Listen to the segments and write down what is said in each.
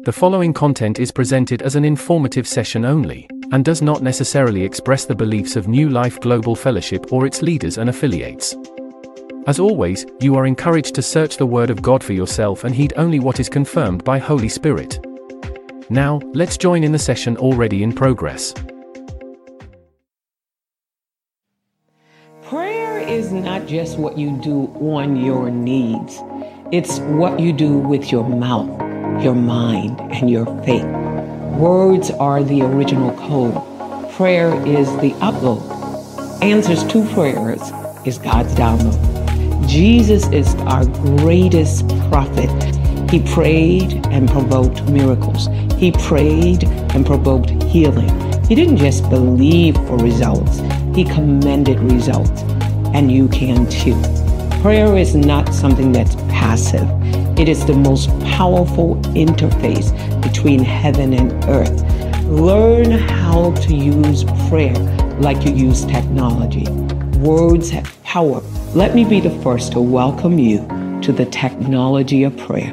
The following content is presented as an informative session only, and does not necessarily express the beliefs of New Life Global Fellowship or its leaders and affiliates. As always, you are encouraged to search the Word of God for yourself and heed only what is confirmed by Holy Spirit. Now, let's join in the session already in progress. Prayer is not just what you do on your knees. It's what you do with your mouth, your mind, and your faith. Words are the original code. Prayer is the upload. Answers to prayers is God's download. Jesus is our greatest prophet. He prayed and provoked miracles. He prayed and provoked healing. He didn't just believe for results. He commended results. And you can too. Prayer is not something that's passive. It is the most powerful interface between heaven and earth. Learn how to use prayer like you use technology. Words have power. Let me be the first to welcome you to the technology of prayer.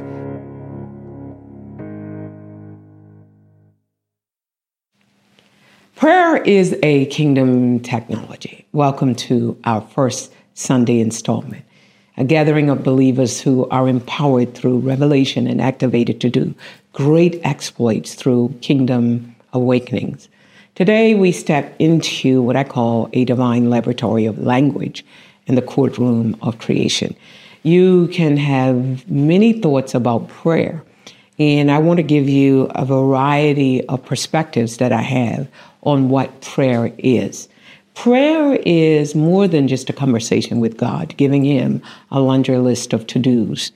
Prayer is a kingdom technology. Welcome to our first Sunday installment, a gathering of believers who are empowered through revelation and activated to do great exploits through kingdom awakenings. Today, we step into what I call a divine laboratory of language in the courtroom of creation. You can have many thoughts about prayer, and I want to give you a variety of perspectives that I have on what prayer is. Prayer is more than just a conversation with God, giving Him a laundry list of to-dos.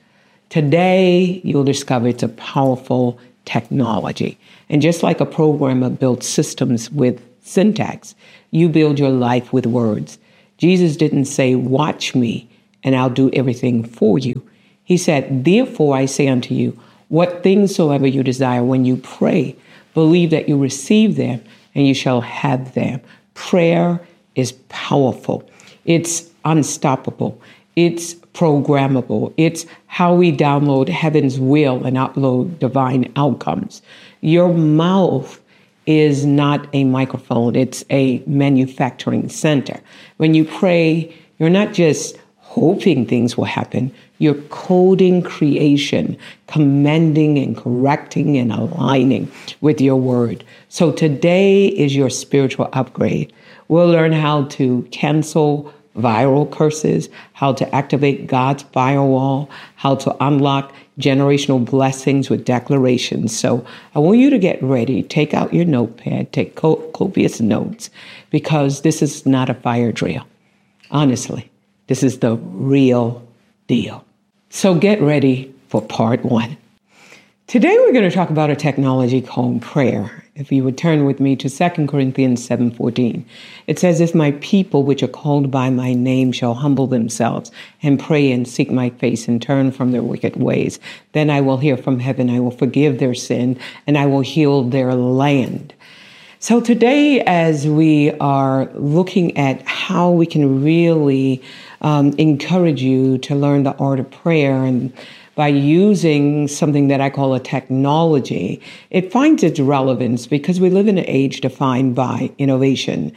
Today, you'll discover it's a powerful technology. And just like a programmer builds systems with syntax, you build your life with words. Jesus didn't say, "Watch me, and I'll do everything for you." He said, "Therefore I say unto you, what things soever you desire when you pray, believe that you receive them, and you shall have them." Prayer is powerful. It's unstoppable. It's programmable. It's how we download heaven's will and upload divine outcomes. Your mouth is not a microphone. It's a manufacturing center. When you pray, you're not just hoping things will happen. You're coding creation, commending and correcting and aligning with your word. So today is your spiritual upgrade. We'll learn how to cancel viral curses, how to activate God's firewall, how to unlock generational blessings with declarations. So I want you to get ready. Take out your notepad, take copious notes, because this is not a fire drill. Honestly, this is the real deal. So get ready for part one. Today we're going to talk about a technology called prayer. If you would turn with me to 2 Corinthians 7:14, it says, "If my people which are called by my name shall humble themselves and pray and seek my face and turn from their wicked ways, then I will hear from heaven, I will forgive their sin, and I will heal their land." So today, as we are looking at how we can really encourage you to learn the art of prayer, and by using something that I call a technology, it finds its relevance because we live in an age defined by innovation,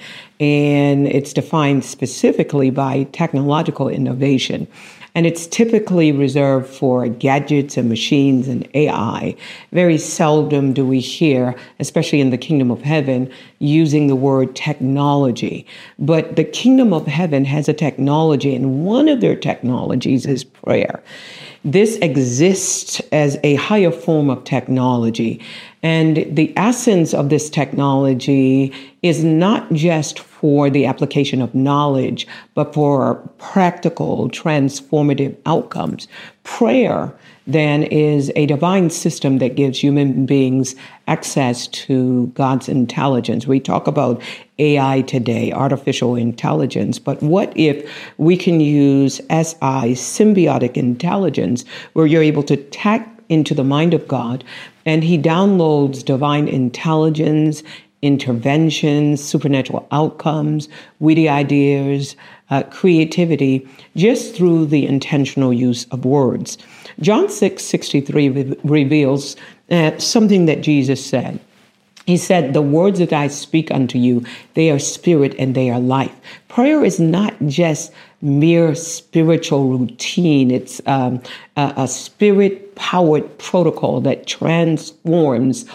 and it's defined specifically by technological innovation. And it's typically reserved for gadgets and machines and AI. Very seldom do we hear, especially in the kingdom of heaven, using the word technology. But the kingdom of heaven has a technology, and one of their technologies is prayer. This exists as a higher form of technology. And the essence of this technology is not just for the application of knowledge, but for practical, transformative outcomes. Prayer, then, is a divine system that gives human beings access to God's intelligence. We talk about AI today, artificial intelligence, but what if we can use SI, symbiotic intelligence, where you're able to tap into the mind of God, and He downloads divine intelligence, interventions, supernatural outcomes, witty ideas, creativity, just through the intentional use of words. John 6:63 reveals something that Jesus said. He said, the words that I speak unto you, they are spirit and they are life. Prayer is not just mere spiritual routine. It's a spirit-powered protocol that transforms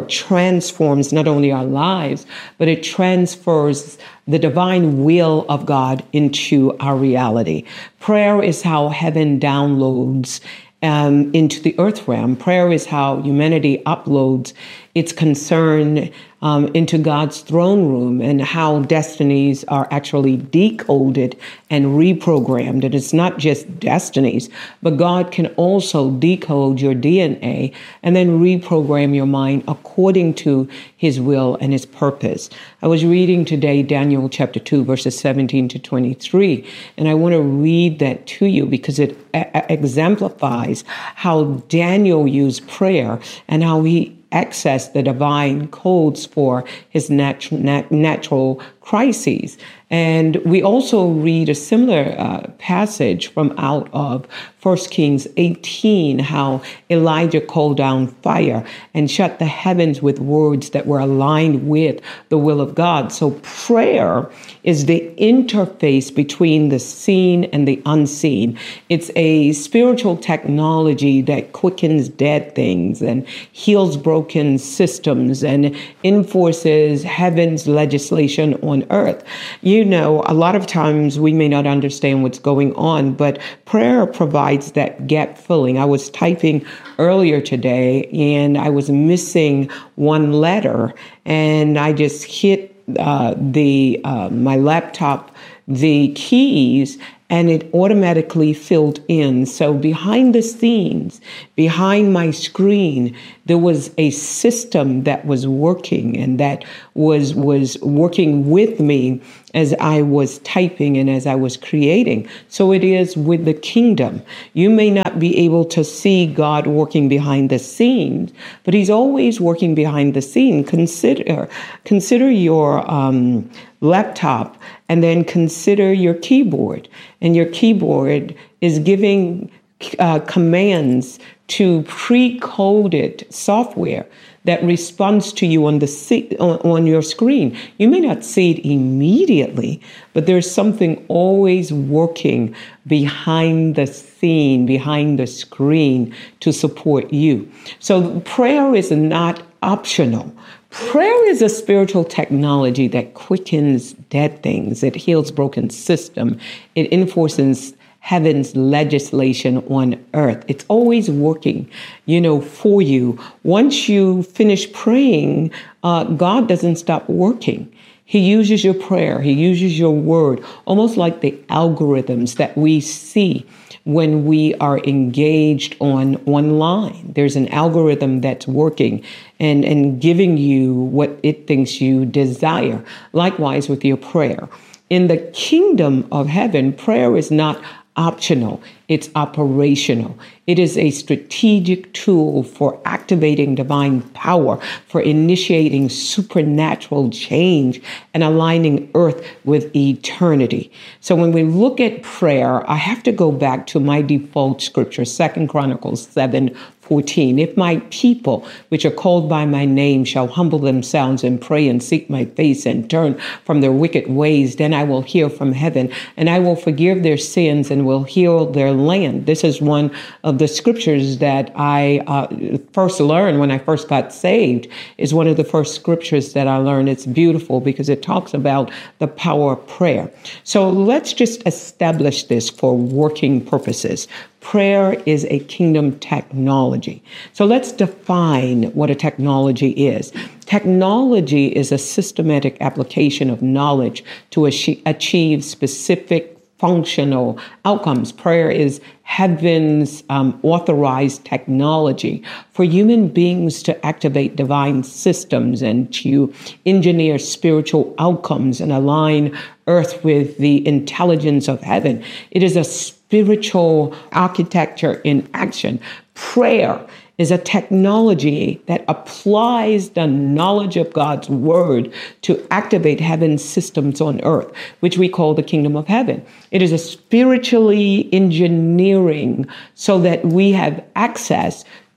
not only our lives, but it transfers the divine will of God into our reality. Prayer is how heaven downloads into the earth realm. Prayer is how humanity uploads its concern into God's throne room, and how destinies are actually decoded and reprogrammed. And it's not just destinies, but God can also decode your DNA and then reprogram your mind according to his will and his purpose. I was reading today Daniel chapter 2, verses 17 to 23, and I want to read that to you because it exemplifies how Daniel used prayer and how he access the divine codes for his natural crises. And we also read a similar passage from out of 1 Kings 18, how Elijah called down fire and shut the heavens with words that were aligned with the will of God. So prayer is the interface between the seen and the unseen. It's a spiritual technology that quickens dead things and heals broken systems and enforces heaven's legislation on earth. You know, a lot of times we may not understand what's going on, but prayer provides that gap filling. I was typing earlier today and I was missing one letter, and I just hit my laptop, the keys, and it automatically filled in. So behind the scenes, behind my screen, there was a system that was working and that was working with me as I was typing and as I was creating. So it is with the kingdom. You may not be able to see God working behind the scenes, but he's always working behind the scene. Consider your laptop, and then consider your keyboard. And your keyboard is giving commands to pre-coded software that responds to you on your screen. You may not see it immediately, but there's something always working behind the scene, behind the screen to support you. So prayer is not optional. Prayer is a spiritual technology that quickens dead things. It heals broken system. It enforces heaven's legislation on earth. It's always working, for you. Once you finish praying, God doesn't stop working. He uses your prayer. He uses your word, almost like the algorithms that we see when we are engaged online. There's an algorithm that's working and giving you what it thinks you desire. Likewise with your prayer. In the kingdom of heaven, prayer is not optional. It's operational. It is a strategic tool for activating divine power, for initiating supernatural change and aligning earth with eternity. So when we look at prayer, I have to go back to my default scripture, 2 Chronicles 7:14. If my people, which are called by my name, shall humble themselves and pray and seek my face and turn from their wicked ways, then I will hear from heaven and I will forgive their sins and will heal their land. This is one of the scriptures that I first learned when I first got saved. Is one of the first scriptures that I learned. It's beautiful because it talks about the power of prayer. So let's just establish this for working purposes. Prayer is a kingdom technology. So let's define what a technology is. Technology is a systematic application of knowledge to achieve specific functional outcomes. Prayer is heaven's authorized technology for human beings to activate divine systems and to engineer spiritual outcomes and align earth with the intelligence of heaven. It is a spiritual architecture in action. Prayer is a technology that applies the knowledge of God's word to activate heaven's systems on earth, which we call the kingdom of heaven. It is a spiritually engineering so that we have access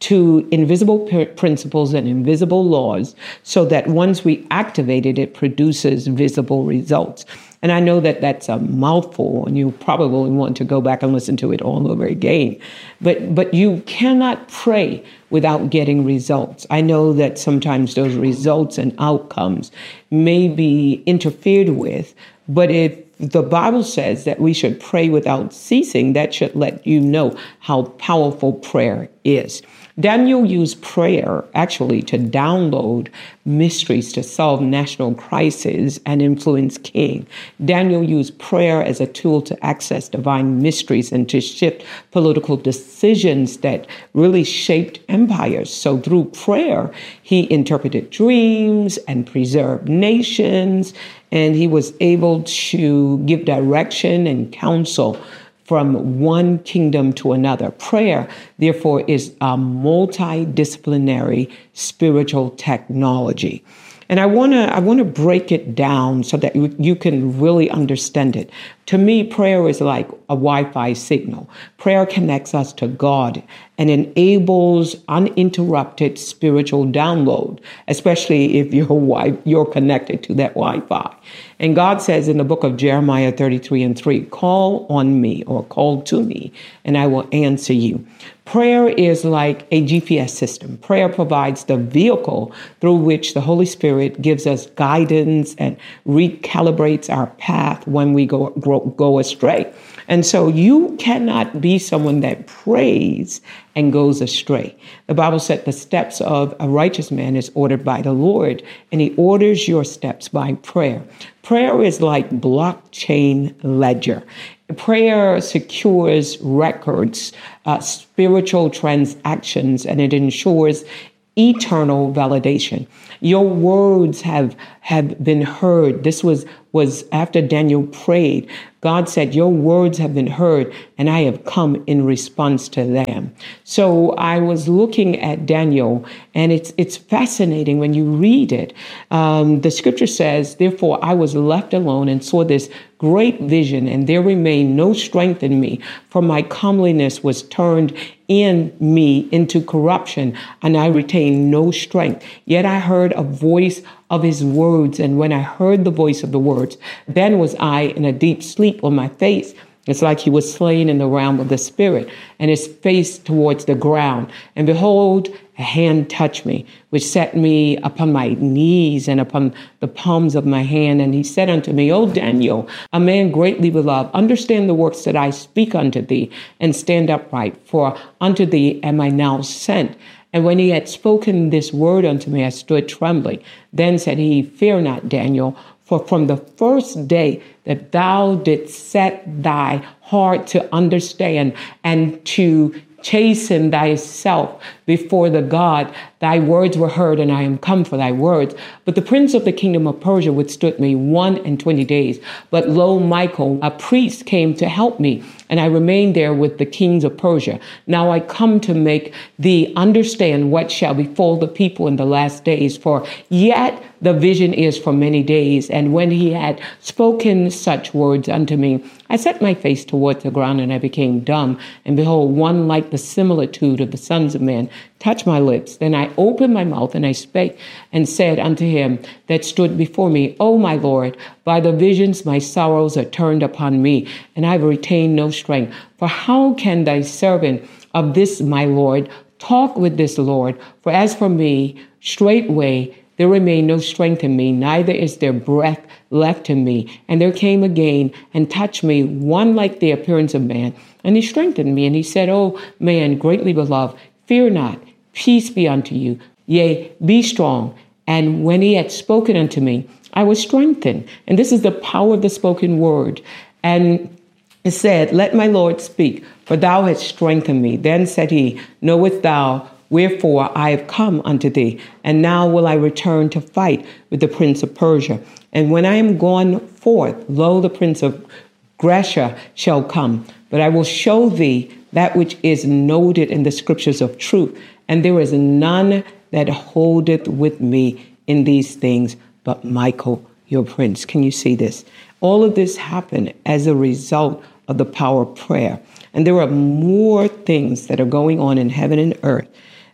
to invisible principles and invisible laws so that once we activate it, it produces visible results. And I know that that's a mouthful, and you probably want to go back and listen to it all over again. But you cannot pray without getting results. I know that sometimes those results and outcomes may be interfered with, but if the Bible says that we should pray without ceasing, that should let you know how powerful prayer is. Daniel used prayer actually to download mysteries to solve national crises and influence king. Daniel used prayer as a tool to access divine mysteries and to shift political decisions that really shaped empires. So through prayer, he interpreted dreams and preserved nations, and he was able to give direction and counsel from one kingdom to another. Prayer, therefore, is a multidisciplinary spiritual technology. And I want to break it down so that you can really understand it. To me, prayer is like a Wi-Fi signal. Prayer connects us to God and enables uninterrupted spiritual download, especially if you're connected to that Wi-Fi. And God says in the book of Jeremiah 33:3, call on me or call to me, and I will answer you. Prayer is like a GPS system. Prayer provides the vehicle through which the Holy Spirit gives us guidance and recalibrates our path when we go astray. And so you cannot be someone that prays and goes astray. The Bible said the steps of a righteous man is ordered by the Lord, and he orders your steps by prayer. Prayer is like blockchain ledger. Prayer secures records, spiritual transactions, and it ensures eternal validation. Your words have been heard. This was after Daniel prayed. God said, your words have been heard, and I have come in response to them. So I was looking at Daniel, and it's fascinating when you read it. The scripture says, therefore I was left alone and saw this great vision, and there remained no strength in me, for my comeliness was turned in me into corruption, and I retained no strength. Yet I heard a voice of his words, and when I heard the voice of the words, then was I in a deep sleep on my face. It's like he was slain in the realm of the spirit, and his face towards the ground. And behold, a hand touched me, which set me upon my knees and upon the palms of my hand. And he said unto me, O Daniel, a man greatly beloved, understand the works that I speak unto thee, and stand upright, for unto thee am I now sent. And when he had spoken this word unto me, I stood trembling. Then said he, fear not, Daniel, for from the first day that thou didst set thy heart to understand and to chasten thyself before the God, thy words were heard, and I am come for thy words. But the prince of the kingdom of Persia withstood me 21 days. But lo, Michael, a priest, came to help me, and I remained there with the kings of Persia. Now I come to make thee understand what shall befall the people in the last days. For yet the vision is for many days. And when he had spoken such words unto me, I set my face towards the ground, and I became dumb. And behold, one like the similitude of the sons of men touched my lips. Then I opened my mouth, and I spake and said unto him that stood before me, O my Lord, by the visions my sorrows are turned upon me, and I have retained no strength. For how can thy servant of this my Lord talk with this Lord? For as for me, straightway there remained no strength in me, neither is there breath left in me. And there came again and touched me one like the appearance of man, and he strengthened me. And he said, O man, greatly beloved, fear not, peace be unto you. Yea, be strong. And when he had spoken unto me, I was strengthened. And this is the power of the spoken word. And it said, let my Lord speak, for thou hast strengthened me. Then said he, knowest thou wherefore I have come unto thee? And now will I return to fight with the prince of Persia. And when I am gone forth, lo, the prince of Grecia shall come. But I will show thee that which is noted in the scriptures of truth. And there is none that holdeth with me in these things but Michael, your prince. Can you see this? All of this happened as a result of the power of prayer. And there are more things that are going on in heaven and earth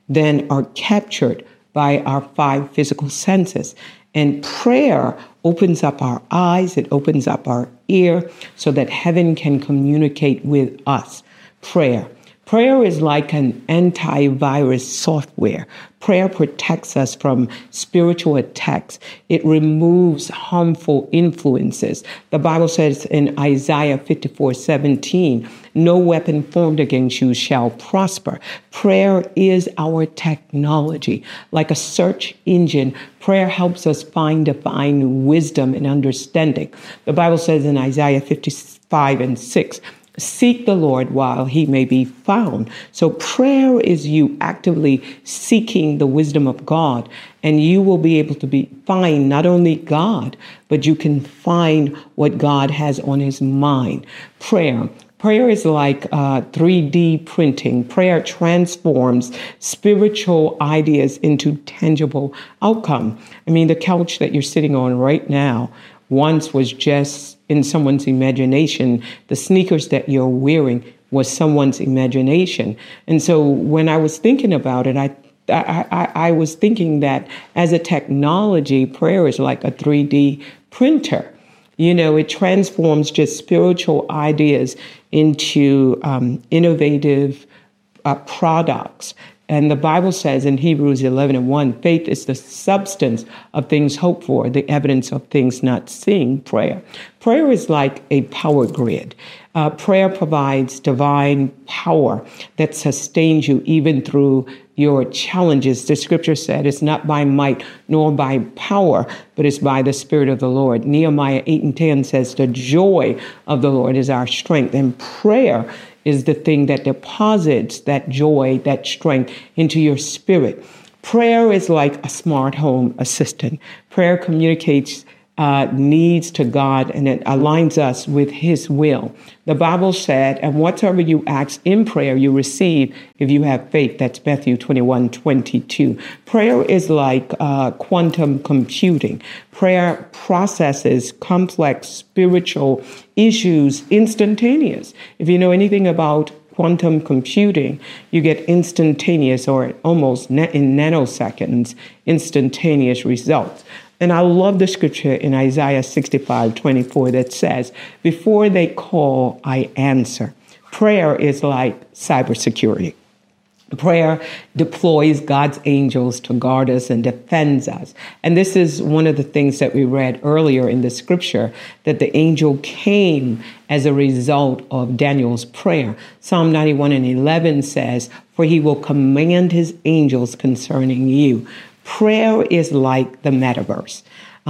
than are captured by our five physical senses. And prayer opens up our eyes, it opens up our ear so that heaven can communicate with us. Prayer is like an antivirus software. Prayer protects us from spiritual attacks. It removes harmful influences. The Bible says in Isaiah 54:17, no weapon formed against you shall prosper. Prayer is our technology. Like a search engine, prayer helps us find wisdom and understanding. The Bible says in Isaiah 55:6, seek the Lord while he may be found. So prayer is you actively seeking the wisdom of God, and you will be able to find not only God, but you can find what God has on his mind. Prayer is like 3D printing. Prayer transforms spiritual ideas into tangible outcome. I mean, the couch that you're sitting on right now once was just in someone's imagination. The sneakers that you're wearing was someone's imagination. And so when I was thinking about it, I was thinking that as a technology, prayer is like a 3D printer. You know, it transforms just spiritual ideas into innovative products. And the Bible says in Hebrews 11:1, faith is the substance of things hoped for, the evidence of things not seen. Prayer is like a power grid. Prayer provides divine power that sustains you even through your challenges. The scripture said it's not by might nor by power, but it's by the Spirit of the Lord. Nehemiah 8:10 says the joy of the Lord is our strength. And prayer is the thing that deposits that joy, that strength into your spirit. Prayer is like a smart home assistant. Prayer communicates needs to God, and it aligns us with his will. The Bible said, and whatever you ask in prayer, you receive if you have faith. That's Matthew 21:22. Prayer is like quantum computing. Prayer processes complex spiritual issues instantaneous. If you know anything about quantum computing, you get instantaneous or almost in nanoseconds, instantaneous results. And I love the scripture in Isaiah 65:24 that says, before they call, I answer. Prayer is like cybersecurity. Prayer deploys God's angels to guard us and defends us. And this is one of the things that we read earlier in the scripture, that the angel came as a result of Daniel's prayer. Psalm 91:11 says, for he will command his angels concerning you. Prayer is like the metaverse.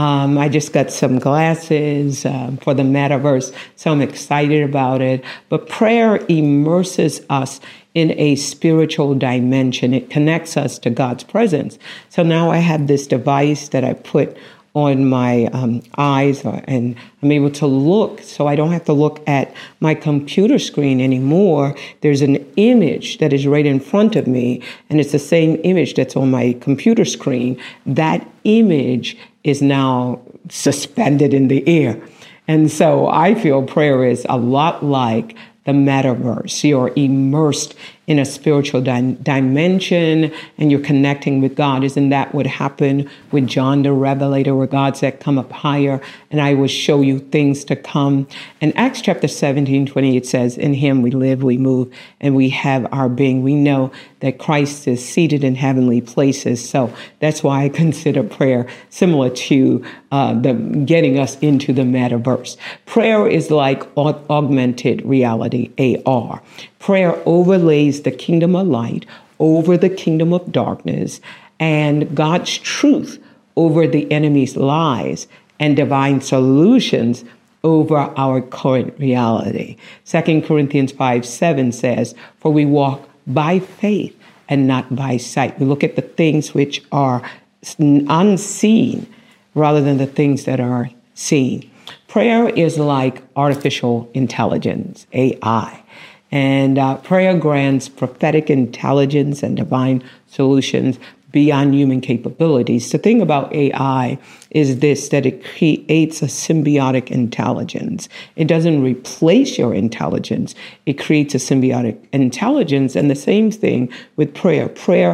I just got some glasses for the metaverse, so I'm excited about it. But prayer immerses us in a spiritual dimension. It connects us to God's presence. So now I have this device that I put on my eyes, and I'm able to look, so I don't have to look at my computer screen anymore. There's an image that is right in front of me, and it's the same image that's on my computer screen. That image is now suspended in the air. And so I feel prayer is a lot like the metaverse. You're immersed in a spiritual dimension, and you're connecting with God. Isn't that what happened with John the Revelator, where God said, come up higher and I will show you things to come? And Acts chapter 17:28 says, in him we live, we move, and we have our being. We know that Christ is seated in heavenly places. So that's why I consider prayer similar to the getting us into the metaverse. Prayer is like augmented reality, AR. Prayer overlays the kingdom of light over the kingdom of darkness, and God's truth over the enemy's lies, and divine solutions over our current reality. 2 Corinthians 5:7 says, for we walk by faith and not by sight. We look at the things which are unseen rather than the things that are seen. Prayer is like artificial intelligence, AI. And prayer grants prophetic intelligence and divine solutions beyond human capabilities. The thing about AI is this, that it creates a symbiotic intelligence. It doesn't replace your intelligence. It creates a symbiotic intelligence. And the same thing with prayer. Prayer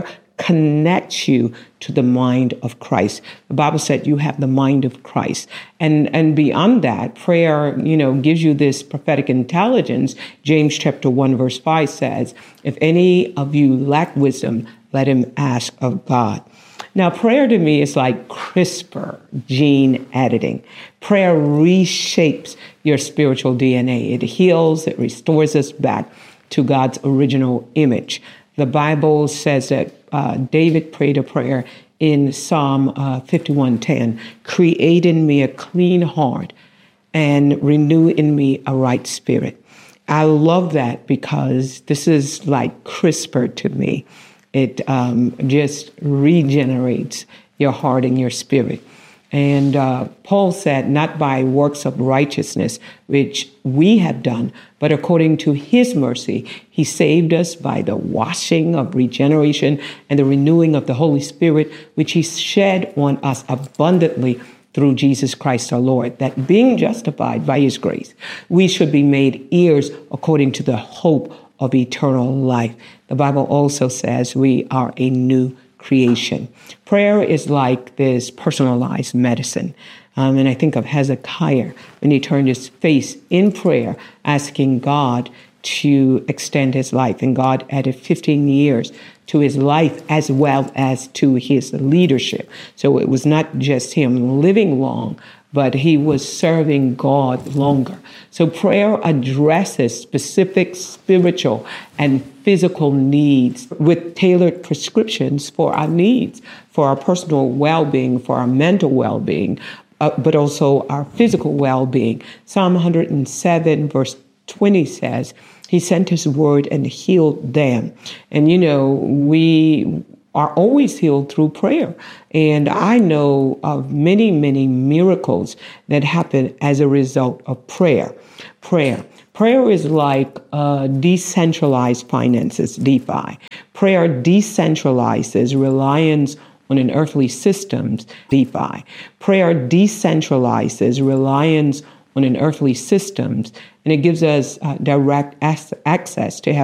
connects you to the mind of Christ. The Bible said you have the mind of Christ. And beyond that, prayer, gives you this prophetic intelligence. James chapter 1, verse 5 says, if any of you lack wisdom, let him ask of God. Now, prayer to me is like CRISPR gene editing. Prayer reshapes your spiritual DNA. It heals, it restores us back to God's original image. The Bible says that David prayed a prayer in Psalm 51:10, create in me a clean heart and renew in me a right spirit. I love that because this is like CRISPR to me. It just regenerates your heart and your spirit. And Paul said, not by works of righteousness, which we have done, but according to his mercy, he saved us by the washing of regeneration and the renewing of the Holy Spirit, which he shed on us abundantly through Jesus Christ our Lord, that being justified by his grace, we should be made heirs according to the hope of eternal life. The Bible also says we are a new creation. Prayer is like this personalized medicine. And I think of Hezekiah when he turned his face in prayer, asking God to extend his life. And God added 15 years to his life as well as to his leadership. So it was not just him living long, but he was serving God longer. So prayer addresses specific spiritual and physical needs with tailored prescriptions for our needs, for our personal well-being, for our mental well-being, but also our physical well-being. Psalm 107, verse 20 says, he sent his word and healed them. And, we are always healed through prayer. And I know of many, many miracles that happen as a result of prayer. Prayer is like decentralized finances, DeFi. Prayer decentralizes reliance on an earthly systems, DeFi. Prayer decentralizes reliance on an earthly systems, and it gives us direct access to have